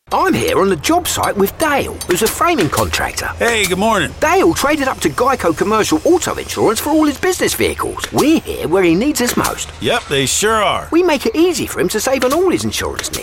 I'm here on the job site with Dale, who's a framing contractor. Hey, good morning. Dale traded up to Geico Commercial Auto Insurance for all his business vehicles. We're here where he needs us most. Yep, they sure are. We make it easy for him to save on all his insurance needs.